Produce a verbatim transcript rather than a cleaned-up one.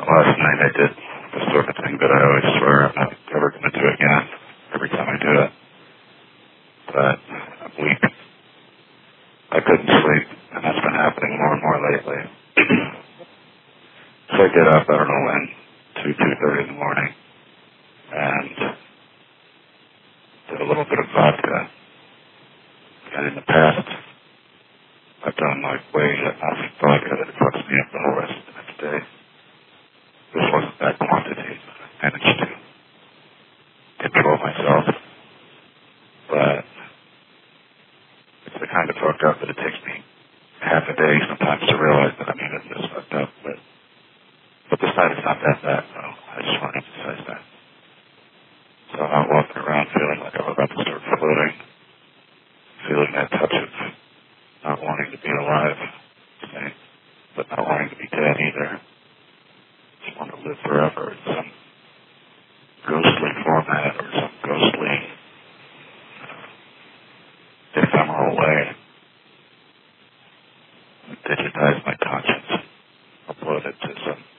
Last night I did the sort of thing that I always swear I'm not ever going to do again every time I do it. But I'm weak. I couldn't sleep, and that's been happening more and more lately. So I get up, I don't know when, two, two thirty in the morning, and did a little bit of vodka. And in the past, I've done like way enough vodka that it fucks me up the whole rest of the next day. This wasn't that quantity. I managed to control myself. But it's the kind of fucked up that it takes me half a day sometimes to realize that I'm even this fucked up. But, but this time it's not that bad, so I just want to emphasize that. So I'm not walking around feeling like I'm about to start floating, feeling that touch of not wanting to be alive, but not wanting to be dead either. Just want to live forever in some ghostly format or some ghostly uh, ephemeral way. Digitize my conscience, upload it to some